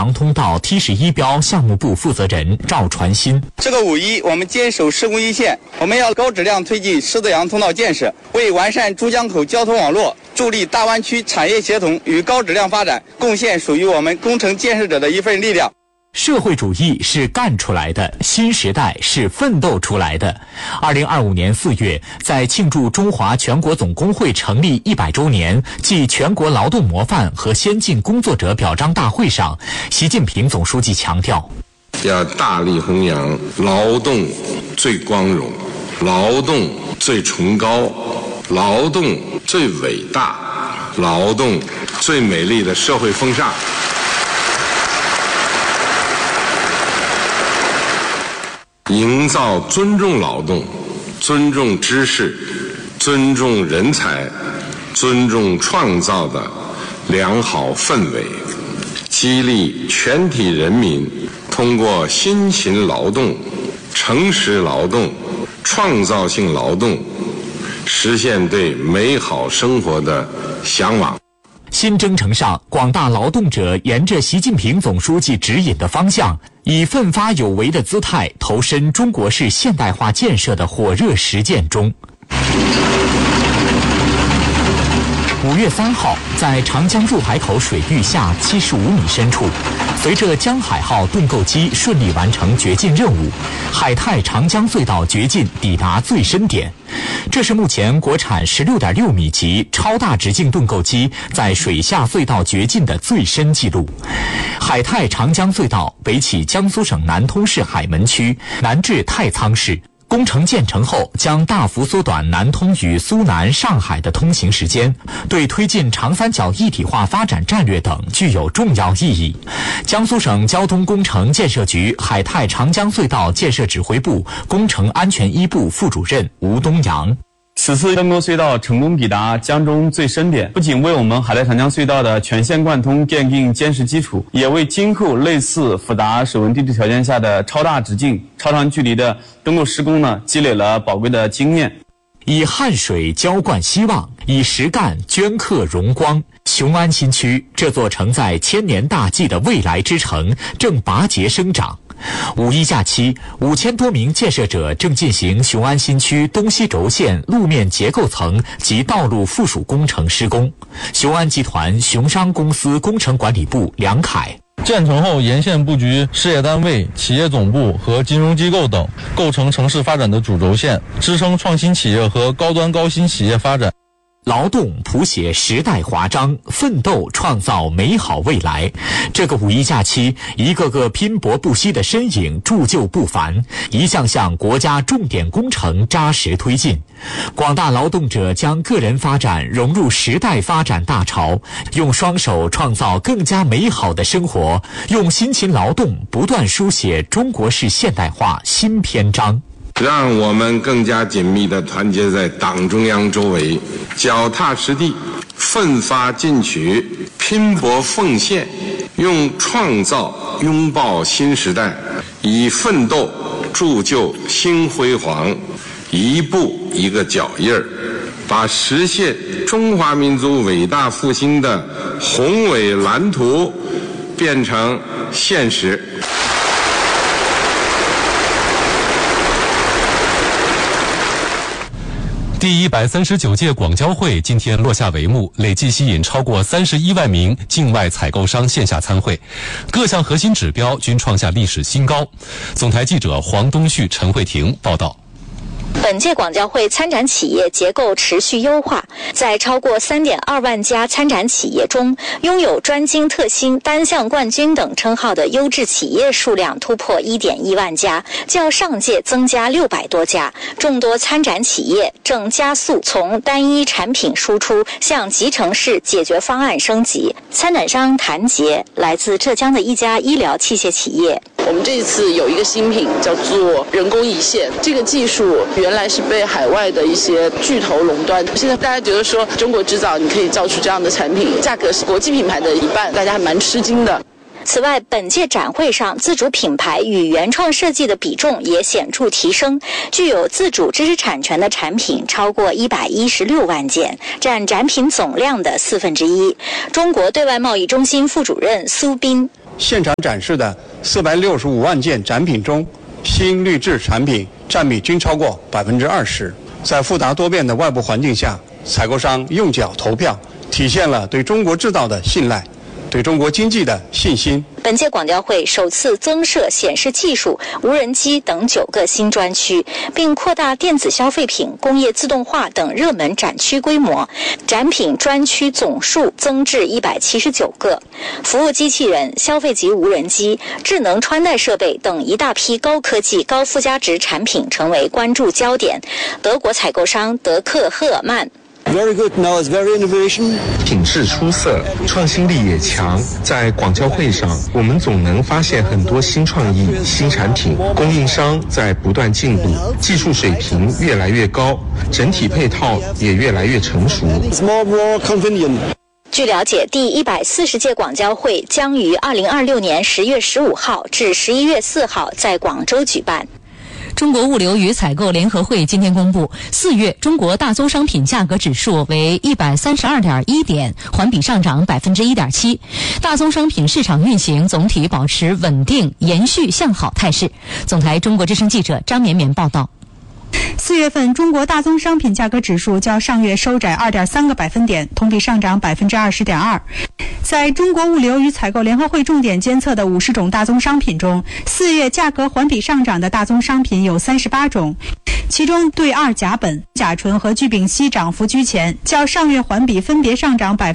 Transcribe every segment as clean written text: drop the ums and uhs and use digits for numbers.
洋通道梯式一标项目部负责人赵传新。 这个5.1我们坚守施工一线，我们要高质量推进狮子洋通道建设，为完善珠江口交通网络，助力大湾区产业协同与高质量发展，贡献属于我们工程建设者的一份力量。 社会主义是干出来的，新时代是奋斗出来的。2025年4月，在庆祝中华全国总工会成立100周年暨全国劳动模范和先进工作者表彰大会上，习近平总书记强调， 要大力弘扬劳动最光荣、劳动最崇高、劳动最伟大、劳动最美丽的社会风尚。营造尊重劳动、尊重知识、尊重人才、尊重创造的良好氛围，激励全体人民通过辛勤劳动、诚实劳动、创造性劳动，实现对美好生活的向往。 新征程上，广大劳动者沿着习近平总书记指引的方向，以奋发有为的姿态投身中国式现代化建设的火热实践中。5月3号，在长江入海口水域下75米深处，随着江海号盾构机顺利完成掘进任务，海泰长江隧道掘进抵达最深点。这是目前国产16.6米级超大直径盾构机在水下隧道掘进的最深纪录。海泰长江隧道北起江苏省南通市海门区，南至太仓市。工程建成后，将大幅缩短南通与苏南、上海的通行时间，对推进长三角一体化发展战略等具有重要意义。江苏省交通工程建设局海泰长江隧道建设指挥部工程安全一部副主任吴东阳。 此次盾构隧道成功抵达江中最深点，不仅为我们海泰长江隧道的全线贯通奠定坚实基础，也为今后类似复杂水文地质条件下的超大直径、超长距离的盾构施工积累了宝贵的经验。 以汗水浇灌希望，以实干镌刻荣光。雄安新区这座承载千年大计的未来之城正拔节生长。5.1假期，5000多名建设者正进行雄安新区东西轴线路面结构层及道路附属工程施工。雄安集团雄商公司工程管理部梁凯。 建成后，沿线布局事业单位、企业总部和金融机构等，构成城市发展的主轴线，支撑创新企业和高端高新企业发展。 劳动谱写时代华章，奋斗创造美好未来。这个5.1假期，一个个拼搏不息的身影铸就不凡，一项项国家重点工程扎实推进。广大劳动者将个人发展融入时代发展大潮，用双手创造更加美好的生活，用辛勤劳动不断书写中国式现代化新篇章。 让我们更加紧密地团结在党中央周围，脚踏实地，奋发进取，拼搏奉献，用创造拥抱新时代，以奋斗铸就新辉煌，一步一个脚印儿，把实现中华民族伟大复兴的宏伟蓝图变成现实。 第139届广交会今天落下帷幕，累计吸引超过31万名境外采购商线下参会，各项核心指标均创下历史新高。总台记者黄东旭、陈慧婷报道。 本届广交会参展企业结构持续优化，在超过3.2万家参展企业中，拥有专精特新、单项冠军等称号的优质企业数量突破1.1万家，较上届增加600多家。众多参展企业正加速从单一产品输出向集成式解决方案升级。参展商谭杰来自浙江的一家医疗器械企业。 我们这一次有一个新品叫做人工胰腺，这个技术原来是被海外的一些巨头垄断，现在大家觉得说中国制造你可以造出这样的产品，价格是国际品牌的一半，大家还蛮吃惊的。 此外，本届展会上自主品牌与原创设计的比重也显著提升，具有自主知识产权的产品超过116万件，占展品总量的1/4。中国对外贸易中心副主任苏斌： 现场展示的465万件展品中，新绿质产品占比均超过20%。在复杂多变的外部环境下，采购商用脚投票，体现了对中国制造的信赖，对中国经济的信心。 本届广交会首次增设显示技术、无人机等9个新专区，并扩大电子消费品、工业自动化等热门展区规模，展品专区总数增至179个。服务机器人、消费级无人机、智能穿戴设备等一大批高科技、高附加值产品成为关注焦点。德国采购商德克赫尔曼。 Very good. Now it's very innovation. 品质出色，创新力也强。在广交会上，我们总能发现很多新创意、新产品，供应商在不断进步，技术水平越来越高，整体配套也越来越成熟。 It's more convenient. 据了解，第140届广交会将于2026年10月15号至11月4号在广州举办。 中国物流与采购联合会今天公布，4月中国大宗商品价格指数为132.1点，环比上涨1.7%。大宗商品市场运行总体保持稳定，延续向好态势。总台中国之声记者张绵绵报道。 4月份中国大宗商品价格指数较上月收窄2.3个百分点，同比上涨20.2%。在中国物流与采购联合会重点监测的50种大宗商品中，4月价格环比上涨的大宗商品有38种，其中对二甲苯、甲醇和聚丙烯涨幅居前，较上月环比分别上涨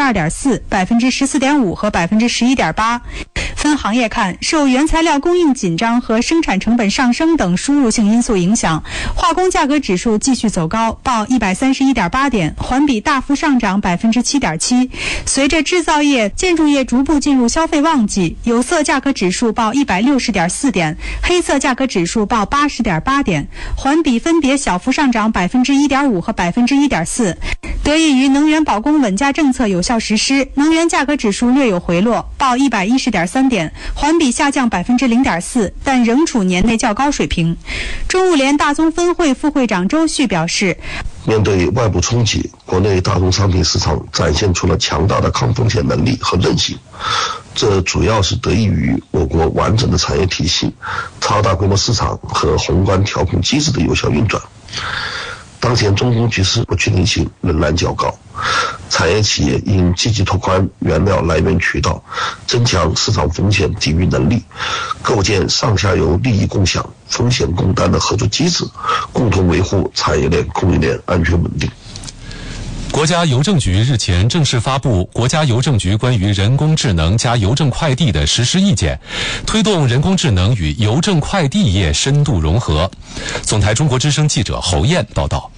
22.4%、14.5%和11.8%。分行业看，受原材料供应紧张和生产成本上升等输入性因素影响，化工价格指数继续走高，报131.8点，环比大幅上涨7.7%。随着制造业、建筑业逐步进入消费旺季，有色价格指数报160.4点，黑色价格指数报80.8点，环比分别小幅上涨1.5%和1.4%。得益于能源保供稳价政策有效实施，能源价格指数略有回落，报110.3点，环比下降0.4%，但仍处年内较高水平。中物联大宗分会副会长周旭表示， 面对外部冲击，国内大宗商品市场展现出了强大的抗风险能力和韧性，这主要是得益于我国完整的产业体系、超大规模市场和宏观调控机制的有效运转。当前中东局势不确定性仍然较高，产业企业应积极拓宽原料来源渠道，增强市场风险抵御能力，构建上下游利益共享、风险共担的合作机制，共同维护产业链供应链安全稳定。 国家邮政局日前正式发布《国家邮政局关于人工智能加邮政快递的实施意见》，推动人工智能与邮政快递业深度融合。总台中国之声记者侯燕报道。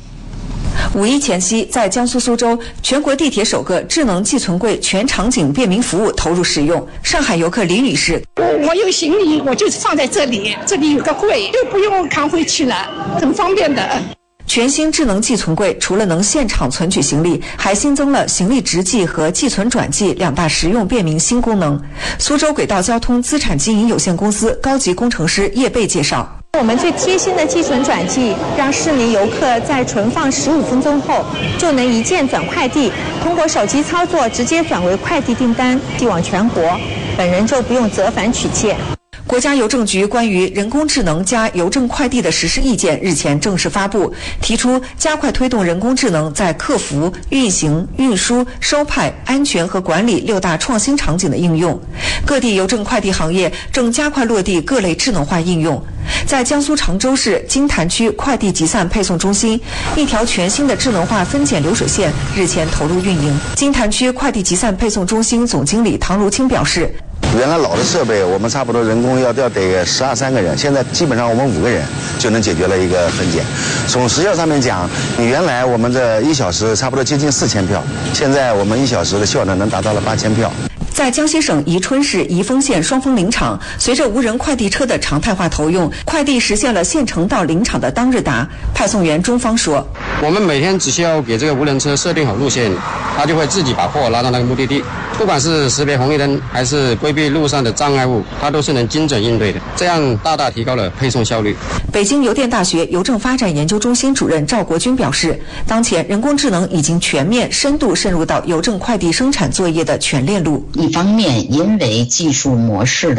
5一前夕，在江苏苏州，全国地铁首个智能寄存柜全场景便民服务投入使用。上海游客李女士： 我有行李，我就放在这里，这里有个柜，就不用扛回去了，很方便的。 全新智能寄存柜除了能现场存取行李，还新增了行李直寄和寄存转寄2大实用便民新功能。苏州轨道交通资产经营有限公司高级工程师叶贝介绍， 我们最贴心的寄存转寄，让市民游客在存放15分钟后就能一键转快递，通过手机操作直接转为快递订单，寄往全国，本人就不用折返取件。 国家邮政局关于人工智能加邮政快递的实施意见日前正式发布，提出加快推动人工智能在客服、运行、运输、收派、安全和管理6大创新场景的应用。各地邮政快递行业正加快落地各类智能化应用。在江苏常州市金坛区快递集散配送中心，一条全新的智能化分拣流水线日前投入运营。金坛区快递集散配送中心总经理唐如清表示， 原来老的设备我们差不多人工要得12-13个人，现在基本上我们5个人就能解决了一个分拣。从时效上面讲，你原来我们这1小时差不多接近4000票，现在我们1小时的效能能达到了8000票。 在江西省宜春市宜丰县双峰林场，随着无人快递车的常态化投用，快递实现了县城到林场的当日达。派送员钟芳说， 我们每天只需要给这个无人车设定好路线，它就会自己把货拉到那个目的地。 不管是识别红绿灯还是规避路上的障碍物，它都是能精准应对的，这样大大提高了配送效率。 北京邮电大学邮政发展研究中心主任赵国军表示，当前人工智能已经全面深度渗入到邮政快递生产作业的全链路。 一方面，因为技术模式